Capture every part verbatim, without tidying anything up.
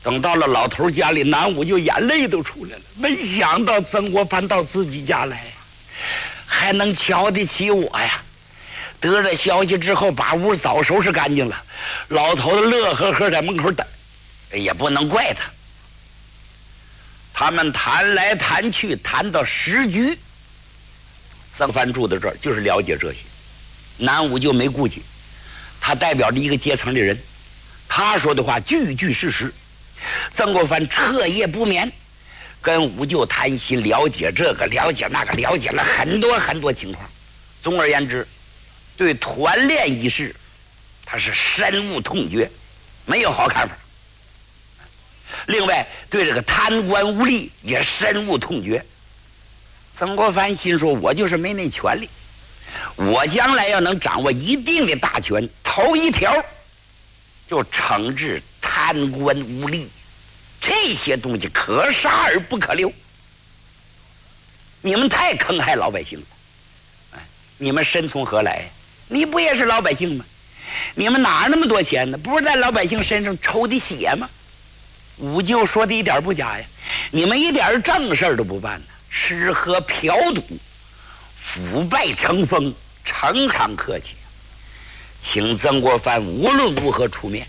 等到了老头家里，南武就眼泪都出来了。没想到曾国藩到自己家来，还能瞧得起我呀！得了消息之后，把屋早收拾干净了。老头子乐呵呵在门口等，也不能怪他。他们谈来谈去，谈到时局，曾国藩住在这儿，就是了解这些。南武就没顾忌，他代表着一个阶层的人，他说的话句句事实。曾国藩彻夜不眠，跟武就谈心，了解这个，了解那个，了解了很多很多情况。总而言之，对团练一事，他是深恶痛绝，没有好看法。另外，对这个贪官污吏也深恶痛绝。曾国藩心说：“我就是没那权利，我将来要能掌握一定的大权，头一条就惩治贪官污吏，这些东西可杀而不可留。你们太坑害老百姓了，哎，你们身从何来？你不也是老百姓吗？你们哪那么多钱呢？不是在老百姓身上抽的血吗？”武就说的一点不假呀，你们一点正事都不办呢，吃喝嫖赌，腐败成风，常常客气，请曾国藩无论如何出面。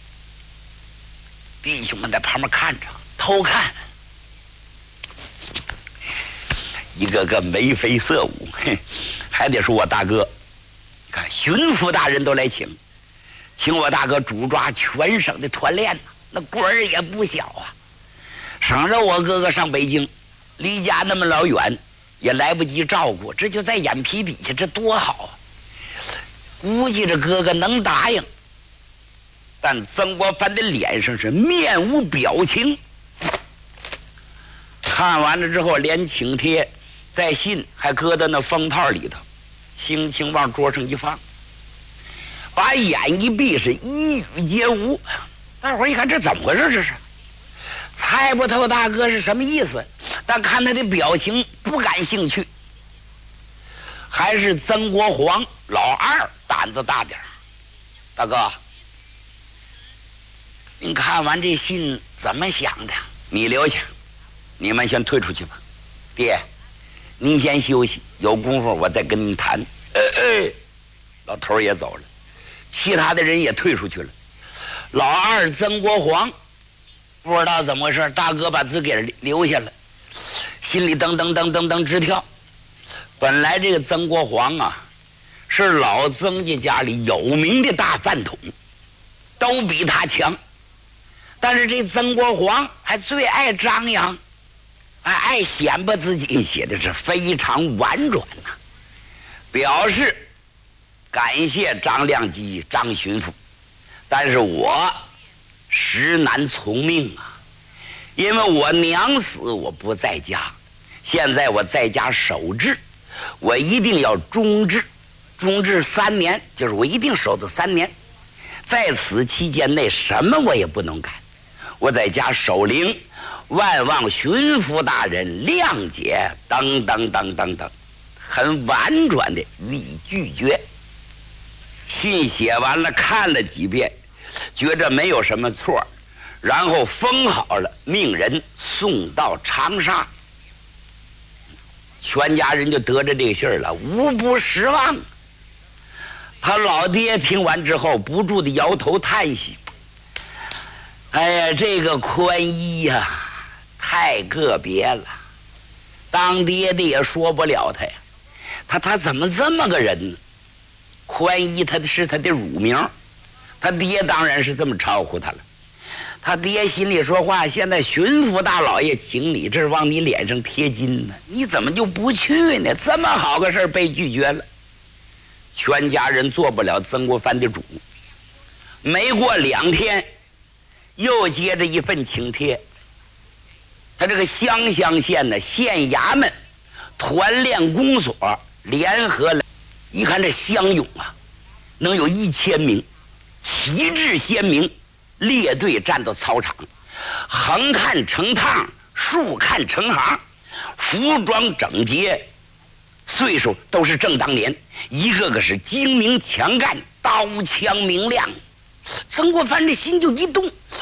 弟兄们在旁边看着，偷看，一个个眉飞色舞，还得说我大哥，看巡抚大人都来请，请我大哥主抓全省的团练呢。那官儿也不小啊，省着我哥哥上北京，离家那么老远，也来不及照顾，这就在眼皮底下，这多好啊！估计这哥哥能答应，但曾国藩的脸上是面无表情。看完了之后，连请帖在信还搁在那封套里头，轻轻往桌上一放，把眼一闭，是一语皆无。大伙儿一看，这怎么回事？这是猜不透大哥是什么意思，但看他的表情不感兴趣。还是曾国藩老二胆子大点儿。大哥，您看完这信怎么想的？你留下，你们先退出去吧。爹，您先休息，有功夫我再跟您谈。哎哎，老头也走了，其他的人也退出去了。老二曾国藩不知道怎么回事，大哥把自己给留下了，心里噔噔噔噔噔直跳。本来这个曾国藩啊，是老曾家家里有名的大饭桶，都比他强。但是这曾国藩还最爱张扬，还爱显摆自己，写的是非常婉转呐、啊，表示感谢张亮基、张巡抚。但是我实难从命啊，因为我娘死我不在家，现在我在家守制，我一定要终制，终制三年，就是我一定守到三年，在此期间内什么我也不能干，我在家守灵，万望巡抚大人谅解，等等等等等，很婉转的予以拒绝。信写完了，看了几遍，觉着没有什么错，然后封好了，命人送到长沙。全家人就得着这个信儿了，无不失望。他老爹听完之后，不住的摇头叹息：“哎呀，这个宽衣呀、啊，太个别了。当爹的也说不了他呀，他他怎么这么个人呢？”宽衣他是他的乳名，他爹当然是这么称呼他了。他爹心里说话：现在巡抚大老爷请你，这是往你脸上贴金呢，你怎么就不去呢？这么好个事被拒绝了，全家人做不了曾国藩的主。没过两天，又接着一份请帖。他这个湘乡县的县衙门团练公所联合了。一看这乡勇啊，能有一千名，旗帜鲜明，列队站到操场，横看成趟，竖看成行，服装整洁，岁数都是正当年，一个个是精明强干，刀枪明亮。曾国藩这心就一动，